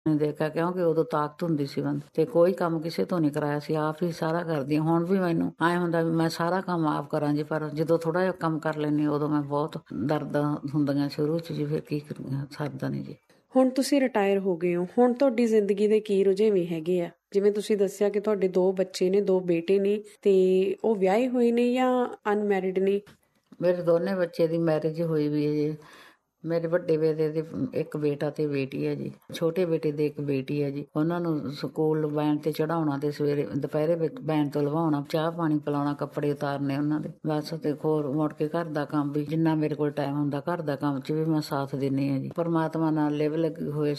ਨੇ ਦੇਖਿਆ, ਕਿਉਂਕਿ ਉਦੋਂ ਤਾਕਤ ਹੁੰਦੀ ਸੀ ਬੰਦ ਤੇ ਕੋਈ ਕੰਮ ਕਿਸੇ ਤੋਂ ਨਹੀਂ ਕਰਾਇਆ ਸੀ, ਆਪ ਹੀ ਸਾਰਾ ਕਰਦੀ। ਹੁਣ ਵੀ ਮੈਨੂੰ ਐ ਹੁੰਦਾ ਵੀ ਮੈਂ ਸਾਰਾ ਕੰਮ ਆਪ ਕਰਾਂ ਜੀ, ਪਰ ਜਦੋਂ ਥੋੜਾ ਜਿਹਾ ਕੰਮ ਕਰ ਲੈਂਦੀ ਉਦੋਂ ਮੈਂ ਬਹੁਤ ਦਰਦ ਹੁੰਦੀਆਂ ਸ਼ੁਰੂ ਚ ਜੀ, ਫਿਰ ਕੀ ਕਰੀਏ, ਸਰਦਾ ਨਹੀਂ ਜੀ। ਹੁਣ ਤੁਸੀਂ ਰਿਟਾਇਰ ਹੋ ਗਏ ਹੋ, ਹੁਣ ਤੁਹਾਡੀ ਜ਼ਿੰਦਗੀ ਦੇ ਕੀ ਰੁਝੇਵੇਂ ਹੈਗੇ ਆ? ਜਿਵੇਂ ਤੁਸੀਂ ਦੱਸਿਆ ਕਿ ਤੁਹਾਡੇ 2 ਬੱਚੇ ਨੇ, 2 ਬੇਟੇ ਨੇ, ਤੇ ਉਹ ਵਿਆਹੇ ਹੋਏ ਨੇ ਜਾਂ ਅਨਮੈਰਿਡ ਨੇ? ਮੇਰੇ ਦੋਨੇ ਬੱਚੇ ਦੀ ਮੈਰਿਜ ਹੋਈ ਵੀ ਹੈ ਜੀ। ਮੇਰੇ ਵੱਡੇ ਬੇਟੇ ਦੇ ਇੱਕ ਬੇਟਾ ਤੇ ਬੇਟੀ ਹੈ ਜੀ, ਛੋਟੇ ਬੇਟੇ ਦੇ ਇੱਕ ਬੇਟੀ ਹੈ ਜੀ। ਉਹਨਾਂ ਨੂੰ ਸਕੂਲ ਵੈਨ ਤੇ ਚੜਾਉਣਾ ਤੇ ਸਵੇਰੇ ਦੁਪਹਿਰੇ ਵੈਨ ਤੋਂ ਲਵਾਉਣਾ, ਚਾਹ ਪਾਣੀ ਪਿਲਾਉਣਾ, ਕੱਪੜੇ ਉਤਾਰਨੇ ਉਹਨਾਂ ਦੇ, ਬਸ। ਤੇ ਹੋਰ ਮੁੜ ਕੇ ਘਰ ਦਾ ਕੰਮ ਵੀ ਜਿੰਨਾ ਮੇਰੇ ਕੋਲ ਟਾਈਮ ਹੁੰਦਾ ਘਰ ਦਾ ਕੰਮ 'ਚ ਵੀ ਮੈਂ ਸਾਥ ਦਿੰਦੀ ਹਾਂ ਜੀ। ਪਰਮਾਤਮਾ ਨਾਲ ਲਿਵ ਲੱਗੀ ਹੋਏ,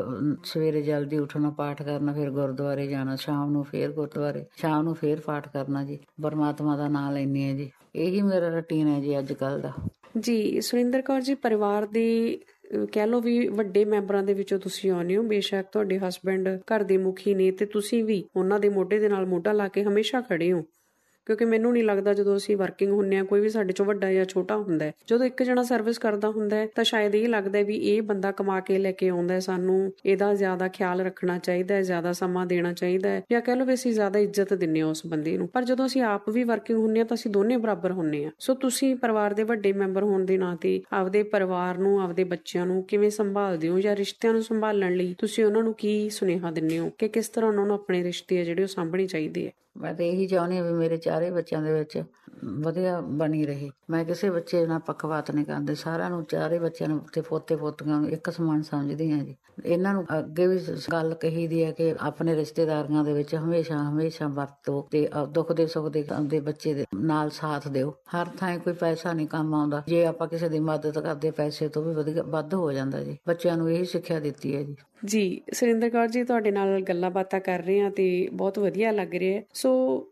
ਸਵੇਰੇ ਜਲਦੀ ਉੱਠਣਾ, ਪਾਠ ਕਰਨਾ, ਫਿਰ ਗੁਰਦੁਆਰੇ ਜਾਣਾ, ਸ਼ਾਮ ਨੂੰ ਫੇਰ ਗੁਰਦੁਆਰੇ, ਸ਼ਾਮ ਨੂੰ ਫੇਰ ਪਾਠ ਕਰਨਾ ਜੀ, ਪਰਮਾਤਮਾ ਦਾ ਨਾਮ ਲੈਂਦੀ ਹਾਂ ਜੀ। ਇਹੀ ਮੇਰਾ ਰੂਟੀਨ ਹੈ ਜੀ ਅੱਜ ਕੱਲ੍ਹ ਦਾ ਜੀ। ਸੁਰਿੰਦਰ ਕੌਰ ਜੀ, ਪਰਿਵਾਰ ਦੇ ਕਹਿ ਲਓ ਵੀ ਵੱਡੇ ਮੈਂਬਰਾਂ ਦੇ ਵਿੱਚੋਂ ਤੁਸੀਂ ਆਉਂਦੇ ਹੋ। ਬੇਸ਼ੱਕ ਤੁਹਾਡੇ ਹਸਬੈਂਡ ਘਰ ਦੇ ਮੁਖੀ ਨੇ ਤੇ ਤੁਸੀਂ ਵੀ ਉਹਨਾਂ ਦੇ ਮੋਢੇ ਦੇ ਨਾਲ ਮੋਢਾ ਲਾ ਕੇ ਹਮੇਸ਼ਾ ਖੜੇ ਹੋ, ਕਿਉਂਕਿ ਮੈਨੂੰ ਨਹੀਂ ਲੱਗਦਾ ਜਦੋਂ ਅਸੀਂ ਵਰਕਿੰਗ ਹੁੰਦੇ ਹਾਂ, ਕੋਈ ਵੀ ਸਾਡੇ ਚੋਂ ਵੱਡਾ ਜਾਂ ਛੋਟਾ ਹੁੰਦਾ ਹੈ, ਜਦੋਂ ਇੱਕ ਜਣਾ ਸਰਵਿਸ ਕਰਦਾ ਹੁੰਦਾ ਹੈ ਤਾਂ ਸ਼ਾਇਦ ਇਹ ਲੱਗਦਾ ਵੀ ਇਹ ਬੰਦਾ ਕਮਾ ਕੇ ਲੈ ਕੇ ਆਉਂਦਾ, ਸਾਨੂੰ ਇਹਦਾ ਜ਼ਿਆਦਾ ਖਿਆਲ ਰੱਖਣਾ ਚਾਹੀਦਾ ਹੈ, ਜ਼ਿਆਦਾ ਸਮਾਂ ਦੇਣਾ ਚਾਹੀਦਾ ਹੈ, ਜਾਂ ਕਹਿ ਲਓ ਵੀ ਅਸੀਂ ਜ਼ਿਆਦਾ ਇੱਜ਼ਤ ਦਿੰਦੇ ਹਾਂ ਉਸ ਬੰਦੇ ਨੂੰ। ਪਰ ਜਦੋਂ ਅਸੀਂ ਆਪ ਵੀ ਵਰਕਿੰਗ ਹੁੰਦੇ ਹਾਂ ਤਾਂ ਅਸੀਂ ਦੋਨੇ ਬਰਾਬਰ ਹੁੰਦੇ ਹਾਂ। ਸੋ ਤੁਸੀਂ ਪਰਿਵਾਰ ਦੇ ਵੱਡੇ ਮੈਂਬਰ ਹੋਣ ਦੇ ਨਾਤੇ ਆਪਦੇ ਪਰਿਵਾਰ ਨੂੰ, ਆਪਦੇ ਬੱਚਿਆਂ ਨੂੰ ਕਿਵੇਂ ਸੰਭਾਲਦੇ ਹੋ, ਜਾਂ ਰਿਸ਼ਤਿਆਂ ਨੂੰ ਸੰਭਾਲਣ ਲਈ ਤੁਸੀਂ ਉਹਨਾਂ ਨੂੰ ਕੀ ਸੁਨੇਹਾ ਦਿੰਦੇ ਹੋ ਕਿ ਕਿਸ ਤਰ੍ਹਾਂ ਉਹਨਾਂ ਨੂੰ ਆਪਣੇ ਰਿਸ਼ਤੇ ਆ ਜਿਹੜੇ ਉਹ ਸਾਂਭਣੇ ਚਾਹੀਦੇ ਆ? ਮੈਂ ਤਾਂ ਇਹੀ ਚਾਹੁੰਦੀ ਹਾਂ ਵੀ ਮੇਰੇ ਚਾਰੇ ਬੱਚਿਆਂ ਦੇ ਵਿੱਚ ਵਧੀਆ ਬਣੀ ਰਹੇ। ਮੈਂ ਕਿਸੇ ਬੱਚੇ ਨਾਲ ਪੱਖਪਾਤ ਨਹੀਂ ਕਰਦੀ, ਸਾਰਿਆਂ ਨੂੰ, ਚਾਰੇ ਬੱਚਿਆਂ ਨੂੰ ਤੇ ਪੋਤੇ ਪੋਤੀਆਂ ਨੂੰ ਇੱਕ ਸਮਾਨ ਸਮਝਦੀ ਹਾਂ ਜੀ। ਇਹਨਾਂ ਨੂੰ ਅੱਗੇ ਵੀ ਗੱਲ ਕਹੀ ਦੀ ਹੈ ਕਿ ਆਪਣੇ ਰਿਸ਼ਤੇਦਾਰੀਆਂ ਦੇ ਵਿੱਚ ਹਮੇਸ਼ਾ ਵਰਤੋ ਤੇ ਦੁੱਖ ਦੇ ਸੁੱਖ ਦੇ ਆਪਦੇ ਬੱਚੇ ਦੇ ਨਾਲ ਸਾਥ ਦਿਓ। ਹਰ ਥਾਂ ਕੋਈ ਪੈਸਾ ਨਹੀਂ ਕੰਮ ਆਉਂਦਾ, ਜੇ ਆਪਾਂ ਕਿਸੇ ਦੀ ਮਦਦ ਕਰਦੇ ਪੈਸੇ ਤੋਂ ਵੀ ਵਧੀਆ ਵੱਧ ਹੋ ਜਾਂਦਾ ਜੀ। ਬੱਚਿਆਂ ਨੂੰ ਇਹੀ ਸਿੱਖਿਆ ਦਿੱਤੀ ਹੈ ਜੀ। ਜੀ ਸੁਰਿੰਦਰ ਕੌਰ ਜੀ, ਤੁਹਾਡੇ ਨਾਲ ਗੱਲਾਂ ਬਾਤਾਂ ਕਰ ਰਹੇ ਹਾਂ ਤੇ ਬਹੁਤ ਵਧੀਆ ਲੱਗ ਰਿਹਾ। ਸੋ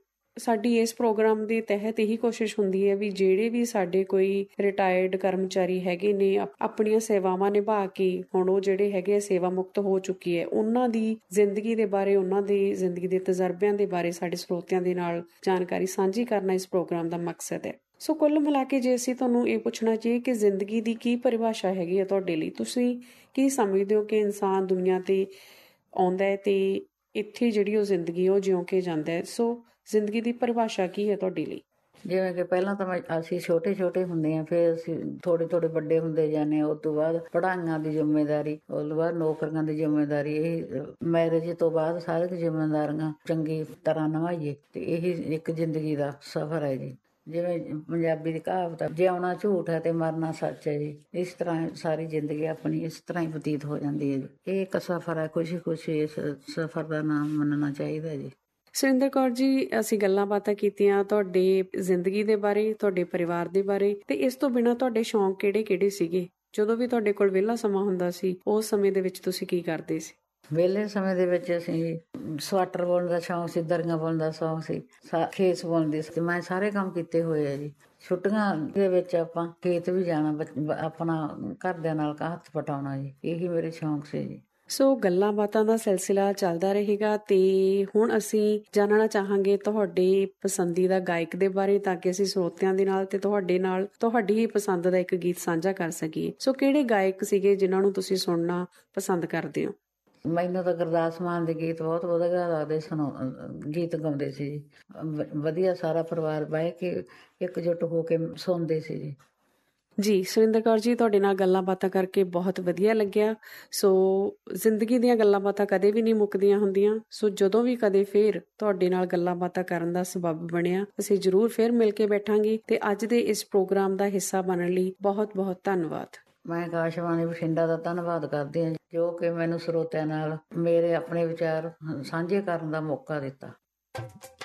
ਸਾਡੀ ਇਸ ਪ੍ਰੋਗਰਾਮ ਦੇ ਤਹਿਤ ਇਹੀ ਕੋਸ਼ਿਸ਼ ਹੁੰਦੀ ਹੈ ਵੀ ਜਿਹੜੇ ਵੀ ਸਾਡੇ ਕੋਈ ਰਿਟਾਇਰਡ ਕਰਮਚਾਰੀ ਹੈਗੇ ਨੇ, ਆਪਣੀਆਂ ਸੇਵਾਵਾਂ ਨਿਭਾ ਕੇ ਹੁਣ ਉਹ ਜਿਹੜੇ ਹੈਗੇ ਸੇਵਾ ਮੁਕਤ ਹੋ ਚੁੱਕੀ ਹੈ, ਉਹਨਾਂ ਦੀ ਜ਼ਿੰਦਗੀ ਦੇ ਬਾਰੇ, ਉਹਨਾਂ ਦੀ ਜ਼ਿੰਦਗੀ ਦੇ ਤਜਰਬਿਆਂ ਦੇ ਬਾਰੇ ਸਾਡੇ ਸਰੋਤਿਆਂ ਦੇ ਨਾਲ ਜਾਣਕਾਰੀ ਸਾਂਝੀ ਕਰਨਾ ਇਸ ਪ੍ਰੋਗਰਾਮ ਦਾ ਮਕਸਦ ਹੈ। ਸੋ ਕੁੱਲ ਮਿਲਾ ਕੇ ਜੇ ਅਸੀਂ ਤੁਹਾਨੂੰ ਇਹ ਪੁੱਛਣਾ ਚਾਹੀਏ ਕਿ ਜ਼ਿੰਦਗੀ ਦੀ ਕੀ ਪਰਿਭਾਸ਼ਾ ਹੈਗੀ ਹੈ ਤੁਹਾਡੇ ਲਈ, ਤੁਸੀਂ ਕੀ ਸਮਝਦੇ ਹੋ ਕਿ ਇਨਸਾਨ ਦੁਨੀਆ ਤੇ ਆਉਂਦਾ ਹੈ ਤੇ ਇੱਥੇ ਜਿਹੜੀ ਉਹ ਜ਼ਿੰਦਗੀ ਉਹ ਜਿਉਂ ਕੇ ਜਾਂਦਾ ਹੈ? ਸੋ ਜ਼ਿੰਦਗੀ ਦੀ ਪਰਿਭਾਸ਼ਾ ਕੀ ਹੈ ਤੁਹਾਡੇ ਲਈ? ਜਿਵੇਂ ਕਿ ਪਹਿਲਾਂ ਤਾਂ ਅਸੀਂ ਛੋਟੇ ਹੁੰਦੇ ਹਾਂ, ਫਿਰ ਅਸੀਂ ਥੋੜੇ ਵੱਡੇ ਹੁੰਦੇ ਜਾਂਦੇ ਹਾਂ। ਉਸ ਤੋਂ ਬਾਅਦ ਪੜ੍ਹਾਈਆਂ ਦੀ ਜ਼ਿੰਮੇਵਾਰੀ, ਉਸ ਤੋਂ ਬਾਅਦ ਨੌਕਰੀਆਂ ਦੀ ਜ਼ਿੰਮੇਵਾਰੀ, ਇਹ ਮੈਰਿਜ ਤੋਂ ਬਾਅਦ ਸਾਰੇ ਜ਼ਿੰਮੇਵਾਰੀਆਂ ਚੰਗੀ ਤਰ੍ਹਾਂ ਨਿਭਾਈਏ ਤੇ ਇਹੀ ਇੱਕ ਜ਼ਿੰਦਗੀ ਦਾ ਸਫ਼ਰ ਹੈ ਜੀ। ਜਿਵੇਂ ਪੰਜਾਬੀ ਦੀ ਕਹਾਵਤ ਹੈ, ਜਿਉਣਾ ਝੂਠ ਹੈ ਤੇ ਮਰਨਾ ਸੱਚ ਹੈ ਜੀ। ਇਸ ਤਰ੍ਹਾਂ ਸਾਰੀ ਜ਼ਿੰਦਗੀ ਆਪਣੀ ਇਸ ਤਰ੍ਹਾਂ ਹੀ ਬਤੀਤ ਹੋ ਜਾਂਦੀ ਹੈ ਜੀ। ਇਹ ਇੱਕ ਸਫ਼ਰ ਹੈ, ਖੁਸ਼ੀ ਇਸ ਸਫ਼ਰ ਦਾ ਨਾਮ ਮੰਨਣਾ ਚਾਹੀਦਾ ਜੀ। ਸੁਰਿੰਦਰ ਕੌਰ ਜੀ, ਅਸੀਂ ਗੱਲਾਂ ਬਾਤਾਂ ਕੀਤੀਆਂ ਤੁਹਾਡੇ ਜ਼ਿੰਦਗੀ ਦੇ ਬਾਰੇ, ਤੁਹਾਡੇ ਪਰਿਵਾਰ ਦੇ ਬਾਰੇ, ਤੇ ਇਸ ਤੋਂ ਬਿਨਾਂ ਤੁਹਾਡੇ ਸ਼ੌਂਕ ਕਿਹੜੇ ਸੀਗੇ? ਜਦੋਂ ਵੀ ਤੁਹਾਡੇ ਕੋਲ ਵਿਹਲਾ ਸਮਾਂ ਹੁੰਦਾ ਸੀ, ਉਸ ਸਮੇਂ ਦੇ ਵਿੱਚ ਤੁਸੀਂ ਕੀ ਕਰਦੇ ਸੀ? ਵਿਹਲੇ ਸਮੇਂ ਦੇ ਵਿੱਚ ਅਸੀਂ ਸਵੈਟਰ ਬੁਣਨ ਦਾ ਸ਼ੌਂਕ ਸੀ, ਦਰੀਆਂ ਬੁਣਨ ਦਾ ਸ਼ੌਂਕ ਸੀ, ਖੇਸ ਬੁਣਦੀ ਸੀ। ਮੈਂ ਸਾਰੇ ਕੰਮ ਕੀਤੇ ਹੋਏ ਆ ਜੀ। ਛੁੱਟੀਆਂ ਦੇ ਵਿੱਚ ਆਪਾਂ ਖੇਤ ਵੀ ਜਾਣਾ, ਆਪਣਾ ਘਰਦਿਆਂ ਨਾਲ ਹੱਥ ਪਟਾਉਣਾ ਜੀ, ਇਹੀ ਮੇਰੇ ਸ਼ੌਂਕ ਸੀ ਜੀ। ਸੋ ਗੱਲਾਂ ਬਾਤਾਂ ਦਾ ਸਿਲਸਿਲਾ ਚੱਲਦਾ ਰਹੇਗਾ ਤੇ ਹੁਣ ਅਸੀਂ ਜਾਣਨਾ ਚਾਹਾਂਗੇ ਤੁਹਾਡੇ ਪਸੰਦੀਦਾ ਗਾਇਕ ਦੇ ਬਾਰੇ, ਤਾਂ ਕਿ ਅਸੀਂ ਸਰੋਤਿਆਂ ਦੇ ਨਾਲ ਤੇ ਤੁਹਾਡੇ ਨਾਲ ਤੁਹਾਡੀ ਹੀ ਪਸੰਦ ਦਾ ਇੱਕ ਗੀਤ ਸਾਂਝਾ ਕਰ ਸਕੀਏ। ਸੋ ਕਿਹੜੇ ਗਾਇਕ ਸੀਗੇ ਜਿਨ੍ਹਾਂ ਨੂੰ ਤੁਸੀਂ ਸੁਣਨਾ ਪਸੰਦ ਕਰਦੇ ਹੋ? ਮੈਨੂੰ ਤਾਂ ਗੁਰਦਾਸ ਮਾਨ ਦੇ ਗੀਤ ਬਹੁਤ ਵਧੀਆ ਲੱਗਦੇ, ਗੀਤ ਗਾਉਂਦੇ ਸੀ ਜੀ। ਵਧੀਆ ਸਾਰਾ ਪਰਿਵਾਰ ਬਹਿ ਕੇ ਇਕਜੁੱਟ ਹੋ ਕੇ ਸੁਣਦੇ ਸੀ ਜੀ। ਜੀ ਸੁਰਿੰਦਰ ਕੌਰ ਜੀ, ਤੁਹਾਡੇ ਨਾਲ ਗੱਲਾਂ ਬਾਤਾਂ ਕਰਕੇ ਬਹੁਤ ਵਧੀਆ ਲੱਗਿਆ। ਸੋ ਜ਼ਿੰਦਗੀ ਦੀਆਂ ਗੱਲਾਂ ਬਾਤਾਂ ਕਦੇ ਵੀ ਨਹੀਂ ਮੁੱਕਦੀਆਂ ਹੁੰਦੀਆਂ। ਸੋ ਜਦੋਂ ਵੀ ਕਦੇ ਫੇਰ ਤੁਹਾਡੇ ਨਾਲ ਗੱਲਾਂ ਬਾਤਾਂ ਕਰਨ ਦਾ ਸਬੱਬ ਬਣਿਆ, ਅਸੀਂ ਜ਼ਰੂਰ ਫੇਰ ਮਿਲ ਕੇ ਬੈਠਾਂਗੇ। ਤੇ ਅੱਜ ਦੇ ਇਸ ਪ੍ਰੋਗਰਾਮ ਦਾ ਹਿੱਸਾ ਬਣਨ ਲਈ ਬਹੁਤ ਬਹੁਤ ਧੰਨਵਾਦ। ਮੈਂ ਆਕਾਸ਼ਵਾਣੀ ਬਠਿੰਡਾ ਦਾ ਧੰਨਵਾਦ ਕਰਦੀ ਹਾਂ, ਜੋ ਕਿ ਮੈਨੂੰ ਸਰੋਤਿਆਂ ਨਾਲ ਮੇਰੇ ਆਪਣੇ ਵਿਚਾਰ ਸਾਂਝੇ ਕਰਨ ਦਾ ਮੌਕਾ ਦਿੱਤਾ।